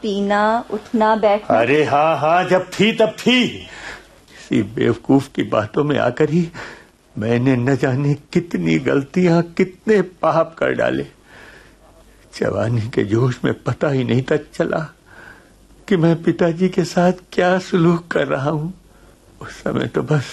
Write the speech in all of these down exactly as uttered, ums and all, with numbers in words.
पीना, उठना बैठना। अरे हाँ हाँ, जब थी तब थी। इसी बेवकूफ की बातों में आकर ही मैंने न जाने कितनी गलतियां, कितने पाप कर डाले। जवानी के जोश में पता ही नहीं था चला कि मैं पिताजी के साथ क्या सुलूक कर रहा हूं। उस समय तो बस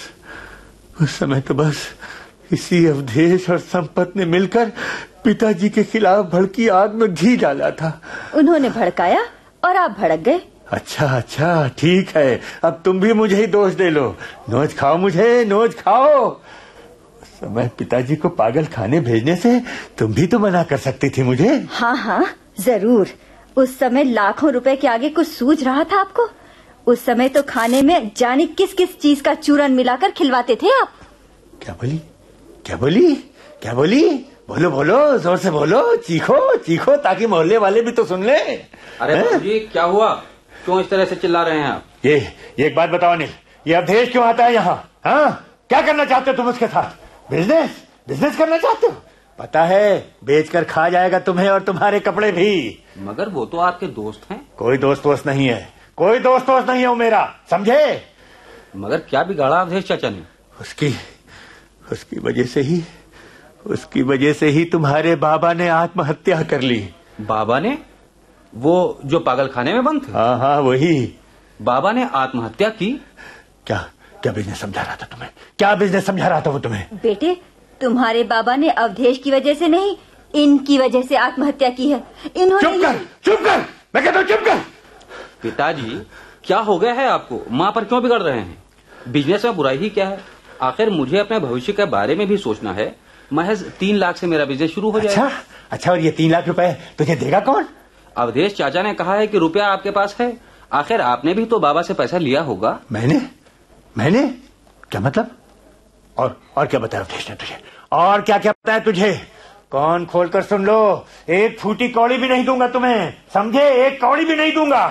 उस समय तो बस इसी अवधेश और संपत ने मिलकर पिताजी के खिलाफ भड़की आग में घी डाला था। उन्होंने भड़काया और आप भड़क गए। अच्छा अच्छा, ठीक है, अब तुम भी मुझे ही दोष दे लो। नोच खाओ मुझे, नोच खाओ। उस समय पिताजी को पागल खाने भेजने से तुम भी तो मना कर सकती थी मुझे। हाँ हाँ जरूर। उस समय लाखों रुपए के आगे कुछ सूझ रहा था आपको? उस समय तो खाने में जाने किस किस चीज का चूरन मिलाकर खिलवाते थे आप। क्या बोली क्या बोली क्या बोली बोलो बोलो, जोर से बोलो, चीखो चीखो, ताकि मोहल्ले वाले भी तो सुन ले। अरे जी क्या हुआ, क्यों इस तरह से चिल्ला रहे हैं आप? ये ये एक बात बताओ अनिल, ये अवधेश क्यों आता है यहाँ? हाँ, क्या करना चाहते हो तुम उसके साथ? बिजनेस बिजनेस करना चाहते हो? पता है बेचकर खा जाएगा तुम्हें और तुम्हारे कपड़े भी। मगर वो तो आपके दोस्त हैं। कोई दोस्त दोस्त नहीं है, कोई दोस्त दोस्त नहीं है वो मेरा, समझे? मगर क्या बिगाड़ा अवधेश चाचा ने? उसकी उसकी वजह से ही उसकी वजह से ही तुम्हारे बाबा ने आत्महत्या कर ली। बाबा ने? वो जो पागल खाने में बंद थे? हाँ हाँ वही। बाबा ने आत्महत्या की? क्या क्या बिजनेस समझा रहा था तुम्हें? क्या बिजनेस समझा रहा था वो तुम्हें? बेटे, तुम्हारे बाबा ने अवधेश की वजह से नहीं, इनकी वजह से आत्महत्या की है। इन्होंने चुप कर, चुप कर, मैं कहता हूँ चुप कर। पिताजी क्या हो गया है आपको? माँ पर क्यों बिगड़ रहे हैं? बिजनेस में बुराई ही क्या है? आखिर मुझे अपने भविष्य के बारे में भी सोचना है। महज तीन लाख से मेरा बिजनेस शुरू हो जाएगा। अच्छा अच्छा, और ये तीन लाख रुपए तुझे देगा कौन? अवधेश चाचा ने कहा है कि रुपया आपके पास है। आखिर आपने भी तो बाबा से पैसा लिया होगा। मैंने मैंने क्या मतलब? और और क्या बताया अवधेश ने तुझे? और क्या क्या बताया तुझे? कौन खोलकर सुन लो, एक फूटी कौड़ी भी नहीं दूंगा तुम्हें, समझे? एक कौड़ी भी नहीं दूंगा।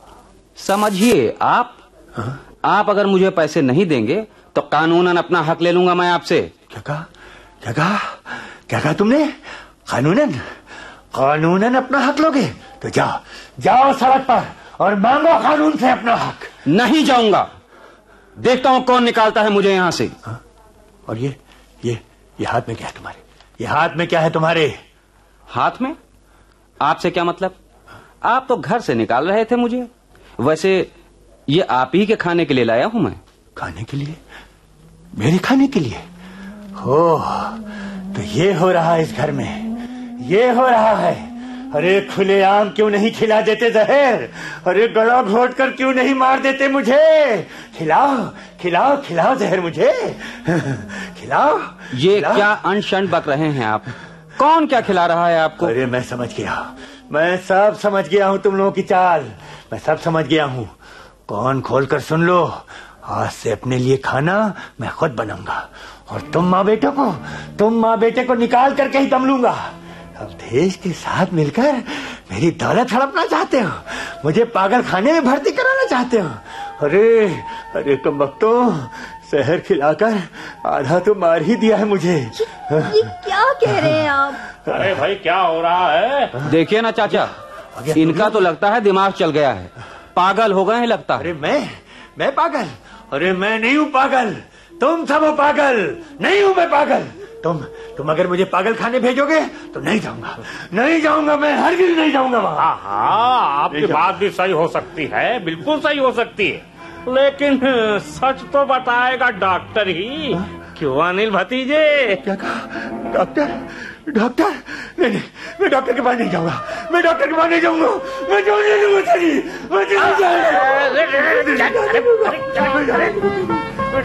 समझिए आप हा? आप अगर मुझे पैसे नहीं देंगे तो कानूनन अपना हक ले लूंगा मैं आपसे। क्या कहा क्या कहा क्या कहा तुमने? कानूनन कानूनन अपना हक लोगे? तो जाओ जाओ सड़क पर और मांगो कानून से अपना हक। नहीं जाऊंगा, देखता हूं कौन निकालता है मुझे यहां से। हा? और ये ये ये हाथ में क्या है तुम्हारे? ये हाथ में क्या है तुम्हारे? हाथ में? आपसे क्या मतलब? आप तो घर से निकाल रहे थे मुझे। वैसे ये आप ही के खाने के लिए लाया हूं मैं। खाने के लिए? मेरे खाने के लिए? हो तो ये हो रहा है इस घर में, ये हो रहा है। अरे खुलेआम क्यों नहीं खिला देते जहर? अरे गला घोट कर क्यों नहीं मार देते मुझे? खिलाओ खिलाओ खिलाओ जहर मुझे, खिलाओ। ये खिलाओ। क्या अनशन बक रहे हैं आप? कौन क्या खिला रहा है आपको? अरे मैं समझ गया, मैं सब समझ गया हूँ तुम लोगों की चाल, मैं सब समझ गया हूँ। कौन खोल कर सुन लो, आज से अपने लिए खाना मैं खुद बनाऊंगा और तुम माँ बेटे को तुम माँ बेटे को निकाल करके ही दम लूंगा। अवधेश के साथ मिलकर मेरी दौलत हड़पना चाहते हो, मुझे पागल खाने में भर्ती कराना चाहते हो। अरे अरे कमबख्तों, जहर खिलाकर आधा तो मार ही दिया है मुझे। ये क्या कह रहे हैं आप? अरे भाई क्या हो रहा है? देखिए ना चाचा, इनका तो लगता है दिमाग चल गया है, पागल हो गए हैं लगता है। अरे मैं मैं पागल? अरे मैं नहीं हूँ पागल, तुम सब हो पागल, नहीं हूँ मैं पागल। तुम तुम अगर मुझे पागल खाने भेजोगे तो नहीं जाऊंगा, नहीं जाऊंगा मैं, हरगिज़ नहीं जाऊंगा वहाँ। हाँ, आपकी बात भी सही हो सकती है, बिल्कुल सही हो सकती है, लेकिन सच तो बताएगा डॉक्टर ही। हा? क्यों अनिल भतीजे? क्या कहा? डॉक्टर? डॉक्टर? नहीं नहीं, मैं डॉक्टर के पास नहीं जाऊंगा, मैं डॉक्टर के पास नहीं जाऊंगा, मैं जाऊंगा नहीं, मैं जाऊंगा।